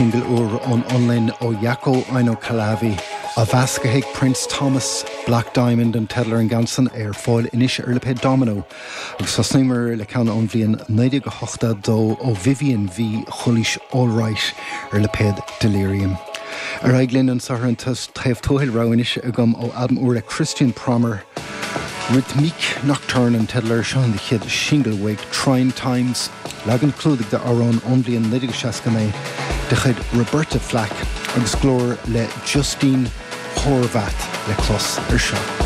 single úr ón online ó Jaco Aino Calavi a bhascaigh Prince Thomas, Black Diamond and Tedler and Ganson fáil inis le pe Domino agus sasnaimar le ceann an bhliain 98 ó Vivian V Chulis Allright le pe Delirium. Aiglinn an sarantas taobh tóil roinis agam ó album úr le Christian Promer Rhythmique Nocturne and Tedler Sean the Kid Shingle Wake Trying Times Lagan clúdig de Aron Onblian Nidig Shaskame de chud Roberta Flack agus glór le Justine Horvath le clos ar seo.